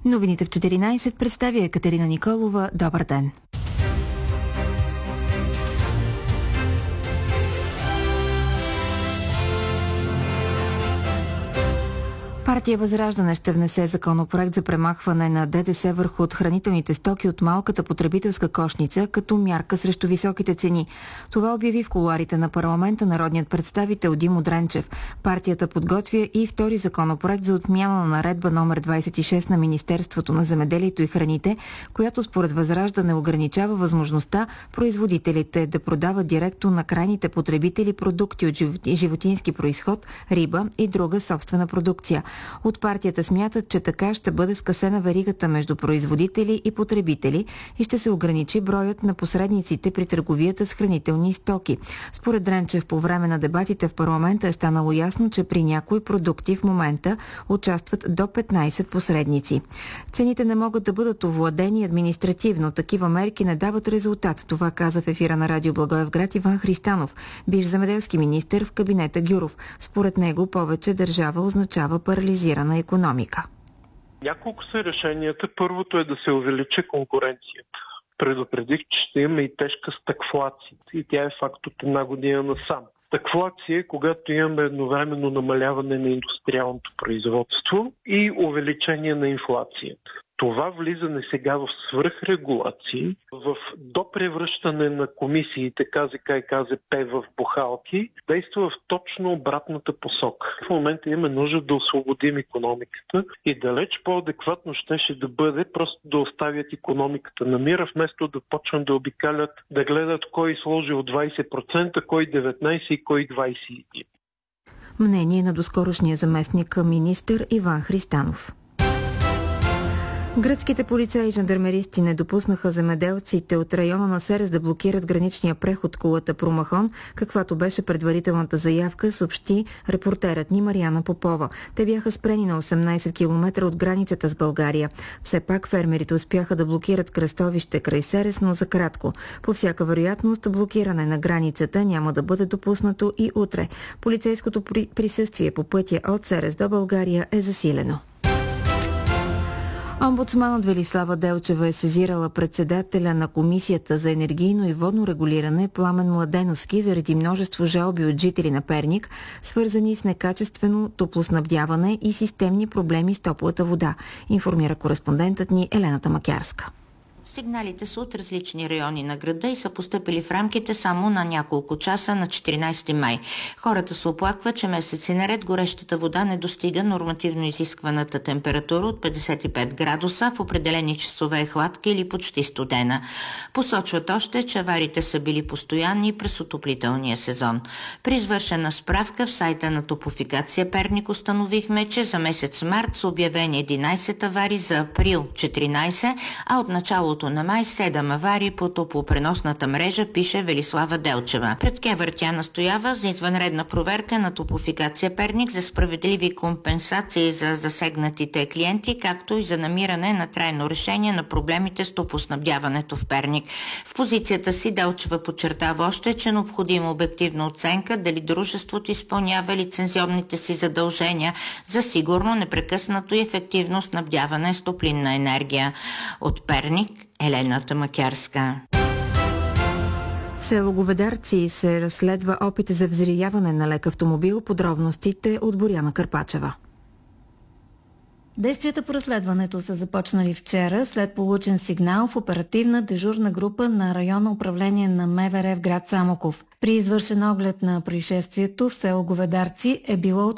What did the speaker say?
Новините в 14 представя Екатерина Николова. Добър ден! Партия Възраждане ще внесе законопроект за премахване на ДДС върху хранителните стоки от малката потребителска кошница като мярка срещу високите цени. Това обяви в кулоарите на парламента народният представител Димо Дренчев. Партията подготвя и втори законопроект за отмяна на наредба номер 26 на Министерството на земеделието и храните, която според Възраждане ограничава възможността производителите да продават директно на крайните потребители продукти от животински происход, риба и друга собствена продукция. От партията смятат, че така ще бъде скъсена веригата между производители и потребители и ще се ограничи броят на посредниците при търговията с хранителни стоки. Според Дренчев, по време на дебатите в парламента е станало ясно, че при някои продукти в момента участват до 15 посредници. Цените не могат да бъдат овладени административно. Такива мерки не дават резултат. Това каза в ефира на Радио Благоевград Иван Христанов, бивш земеделски министър в кабинета Гюров. Според него повече държава означава парализирана икономика. Няколко са решенията. Първото е да се увеличи конкуренцията. Предупредих, че ще има и тежка стагфлация. И тя е факт от една година насам. Стагфлация е когато имаме едновременно намаляване на индустриалното производство и увеличение на инфлацията. Това влизане сега в свръхрегулации, в допревръщане на комисиите КЗК и КЗП в бухалки, действа в точно обратната посока. В момента имаме нужда да освободим икономиката и далеч по-адекватно щеше да бъде просто да оставят икономиката на мира, вместо да почнат да обикалят, да гледат кой сложил 20%, кой 19% и кой 21%. Мнение на доскорошния заместник министър Иван Христанов. Гръцките полицаи и жандармеристи не допуснаха земеделците от района на Серес да блокират граничния преход Кулата Промахон, каквато беше предварителната заявка, съобщи репортерът ни Мариана Попова. Те бяха спрени на 18 км от границата с България. Все пак фермерите успяха да блокират кръстовище край Серес, но за кратко. По всяка вероятност, блокиране на границата няма да бъде допуснато и утре. Полицейското присъствие по пътя от Серес до България е засилено. Омбудсманът Велислава Делчева е сезирала председателя на Комисията за енергийно и водно регулиране Пламен Младеновски заради множество жалби от жители на Перник, свързани с некачествено топлоснабдяване и системни проблеми с топлата вода, информира кореспондентът ни Елената Макярска. Сигналите са от различни райони на града и са постъпили в рамките само на няколко часа на 14 май. Хората се оплакват, че месеци наред горещата вода не достига нормативно изискваната температура от 55 градуса, в определени часове е хладка или почти студена. Посочват още, че авариите са били постоянни през отоплителния сезон. При извършена справка в сайта на Топлофикация Перник установихме, че за месец март са обявени 11 аварии, за април 14, а от началото на май 7 аварии по топлопреносната мрежа, пише Велислава Делчева. Пред КЕВР тя настоява за извънредна проверка на Топлофикация Перник за справедливи компенсации за засегнатите клиенти, както и за намиране на трайно решение на проблемите с топлоснабдяването в Перник. В позицията си Делчева подчертава още, че е необходима обективна оценка дали дружеството изпълнява лицензионните си задължения за сигурно, непрекъснато и ефективно снабдяване с топлинна енергия. От Перник, Елената Макярска. В село Говедарци се разследва опит за взривяване на лек автомобил. Подробностите от Боряна Карпачева. Действията по разследването са започнали вчера след получен сигнал в оперативна дежурна група на районно управление на МВР в град Самоков. При извършен оглед на происшествието в село Говедарци е било